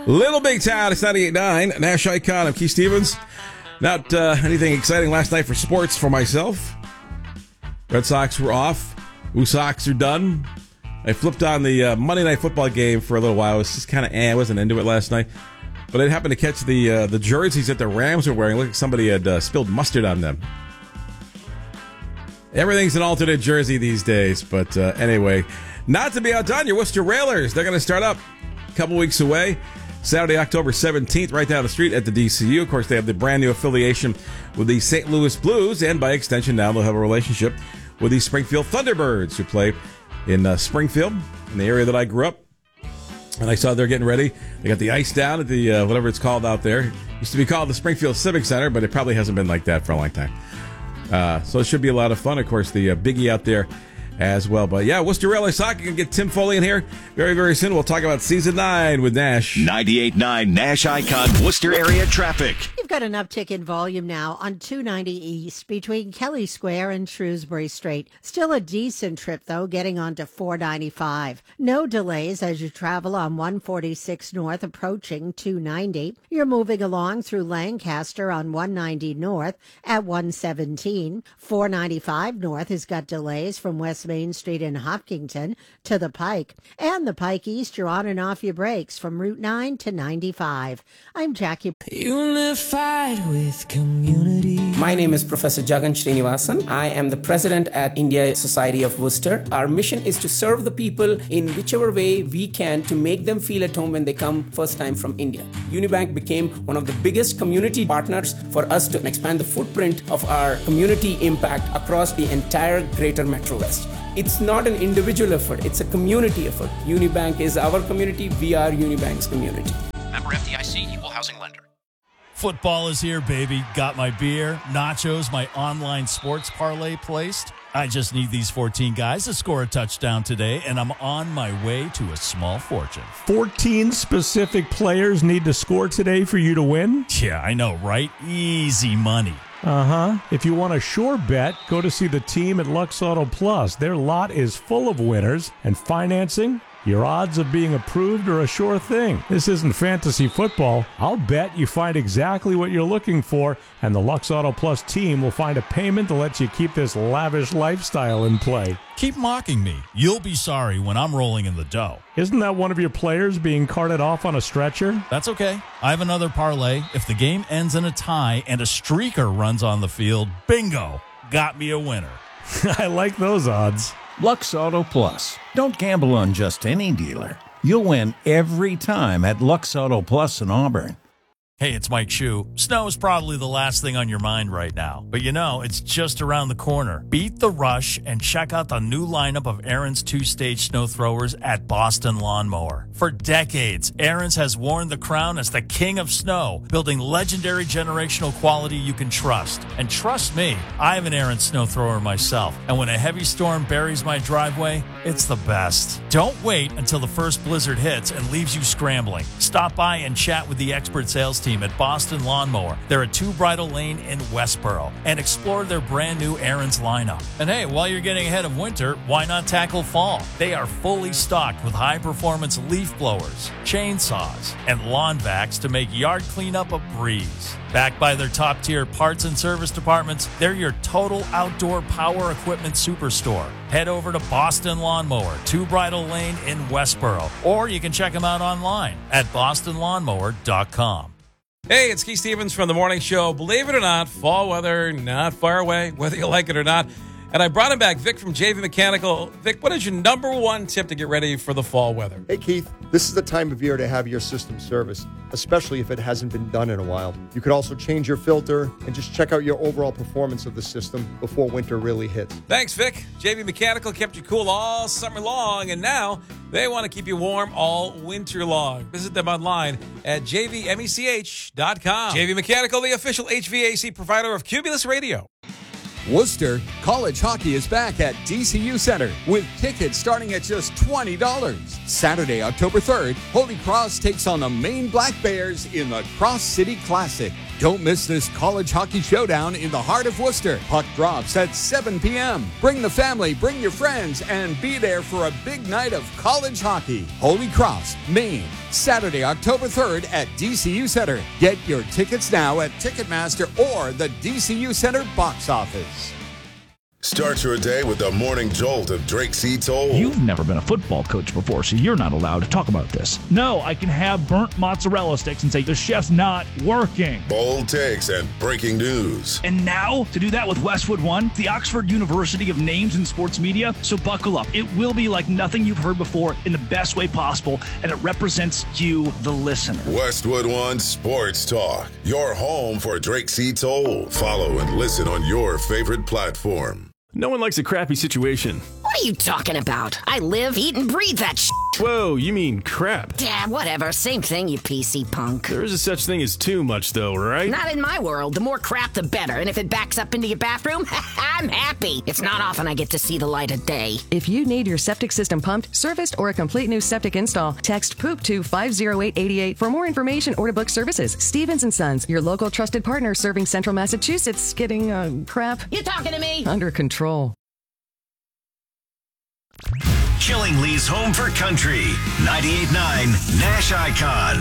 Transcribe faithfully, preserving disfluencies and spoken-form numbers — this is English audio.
Little Big Town, it's ninety-eight point nine. Nash Icon, I'm Keith Stevens. Not uh, anything exciting last night for sports for myself. Red Sox were off. Woo Sox are done. I flipped on the uh, Monday Night Football game for a little while. I was just kind of eh, I wasn't into it last night. But I happened to catch the uh, the jerseys that the Rams were wearing. Looked like somebody had uh, spilled mustard on them. Everything's an alternate jersey these days. But uh, anyway, not to be outdone, your Worcester Railers. They're going to start up a couple weeks away. Saturday, October seventeenth, right down the street at the D C U. Of course, they have the brand new affiliation with the Saint Louis Blues, and by extension, now they'll have a relationship with the Springfield Thunderbirds, who play in uh, Springfield, in the area that I grew up. And I saw they're getting ready. They got the ice down at the, uh, whatever it's called out there. It used to be called the Springfield Civic Center, but it probably hasn't been like that for a long time. Uh, so it should be a lot of fun. Of course, the uh, Biggie out there as well. But yeah, Worcester Railway Soccer can get Tim Foley in here very, very soon. We'll talk about season nine with Nash. ninety-eight point nine Nash Icon Worcester area traffic. You've got an uptick in volume now on two ninety East between Kelly Square and Shrewsbury Street. Still a decent trip, though, getting on to four ninety-five. No delays as you travel on one forty-six North approaching two ninety. You're moving along through Lancaster on one ninety North at one seventeen. four ninety-five North has got delays from West Main Street in Hopkinton to the Pike. And the Pike East, you're on and off your brakes from Route nine to ninety-five. I'm Jackie. Unified with community. My name is Professor Jagan Srinivasan. I am the president at India Society of Worcester. Our mission is to serve the people in whichever way we can to make them feel at home when they come first time from India. Unibank became one of the biggest community partners for us to expand the footprint of our community impact across the entire greater Metro West. It's not an individual effort, it's a community effort. Unibank is our community, we are Unibank's community. Member F D I C, Equal Housing Lender. Football is here, baby. Got my beer, nachos, my online sports parlay placed. I just need these fourteen guys to score a touchdown today, and I'm on my way to a small fortune. fourteen specific players need to score today for you to win? Yeah, I know, right? Easy money. Uh-huh. If you want a sure bet, go to see the team at Lux Auto Plus. Their lot is full of winners, and financing, your odds of being approved are a sure thing. This isn't fantasy football. I'll bet you find exactly what you're looking for, and the Lux Auto Plus team will find a payment to let you keep this lavish lifestyle in play. Keep mocking me. You'll be sorry when I'm rolling in the dough. Isn't that one of your players being carted off on a stretcher? That's okay. I have another parlay. If the game ends in a tie and a streaker runs on the field, bingo, got me a winner. I like those odds. Lux Auto Plus. Don't gamble on just any dealer. You'll win every time at Lux Auto Plus in Auburn. Hey, it's Mike Shue. Snow is probably the last thing on your mind right now. But you know, it's just around the corner. Beat the rush and check out the new lineup of Ariens two-stage snow throwers at Boston Lawnmower. For decades, Ariens has worn the crown as the king of snow, building legendary generational quality you can trust. And trust me, I have an Ariens snow thrower myself. And when a heavy storm buries my driveway, it's the best. Don't wait until the first blizzard hits and leaves you scrambling. Stop by and chat with the expert sales team at Boston Lawnmower. They're at Two Bridle Lane in Westboro, and explore their brand new Ariens lineup. And hey, while you're getting ahead of winter, why not tackle fall? They are fully stocked with high-performance leaf blowers, chainsaws, and lawn vacs to make yard cleanup a breeze. Backed by their top-tier parts and service departments, they're your total outdoor power equipment superstore. Head over to Boston Lawnmower, Two Bridle Lane in Westboro, or you can check them out online at boston lawnmower dot com. Hey, it's Keith Stevens from The Morning Show. Believe it or not, fall weather not far away, whether you like it or not. And I brought him back, Vic from J V Mechanical. Vic, what is your number one tip to get ready for the fall weather? Hey, Keith, this is the time of year to have your system serviced, especially if it hasn't been done in a while. You could also change your filter and just check out your overall performance of the system before winter really hits. Thanks, Vic. J V Mechanical kept you cool all summer long, and now they want to keep you warm all winter long. Visit them online at j v mech dot com. J V Mechanical, the official H V A C provider of Cumulus Radio. Worcester, college hockey is back at D C U Center with tickets starting at just twenty dollars. Saturday, October third, Holy Cross takes on the Maine Black Bears in the Cross City Classic. Don't miss this college hockey showdown in the heart of Worcester. Puck drops at seven p.m. Bring the family, bring your friends, and be there for a big night of college hockey. Holy Cross, Maine. Saturday, October third at D C U Center. Get your tickets now at Ticketmaster or the D C U Center box office. Start your day with the morning jolt of Drake C. Toll. You've never been a football coach before, so you're not allowed to talk about this. No, I can have burnt mozzarella sticks and say the chef's not working. Bold takes and breaking news. And now, to do that with Westwood One, the Oxford University of Names in Sports Media. So buckle up. It will be like nothing you've heard before in the best way possible, and it represents you, the listener. Westwood One Sports Talk, your home for Drake C. Toll. Follow and listen on your favorite platform. No one likes a crappy situation. What are you talking about? I live, eat, and breathe that shit. Whoa, you mean crap. Yeah, whatever. Same thing, you P C punk. There is a such thing as too much, though, right? Not in my world. The more crap, the better. And if it backs up into your bathroom, I'm happy. It's not often I get to see the light of day. If you need your septic system pumped, serviced, or a complete new septic install, text POOP to five oh eight eight eight for more information or to book services. Stevens and Sons, your local trusted partner serving Central Massachusetts, getting, uh, crap. You talking to me? Under control. Killingly's home for country. ninety-eight point nine Nash Icon.